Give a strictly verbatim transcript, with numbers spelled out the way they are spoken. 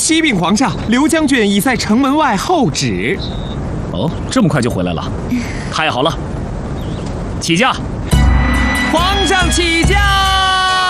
启禀皇上，刘将军已在城门外候旨。 哦，这么快就回来了，太好了！起驾！ 皇上起驾！